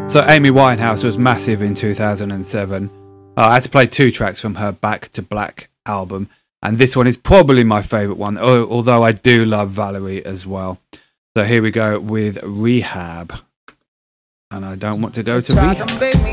So Amy Winehouse was massive in 2007. I had to play 2 tracks from her Back to Black album, and this one is probably my favourite one, although I do love Valerie as well. So here we go with Rehab. And I don't want to go to rehab.